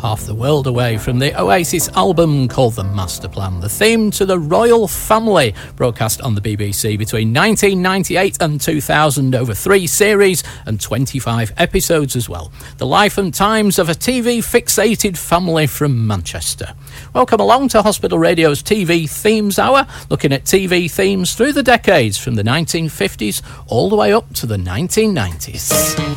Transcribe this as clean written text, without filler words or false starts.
Half the World Away from the Oasis album called The Master Plan, the theme to The Royal Family, broadcast on the BBC between 1998 and 2000 over 3 series and 25 episodes as well. The life and times of a TV-fixated family from Manchester. Welcome along to Hospital Radio's TV Themes Hour, looking at TV themes through the decades from the 1950s all the way up to the 1990s.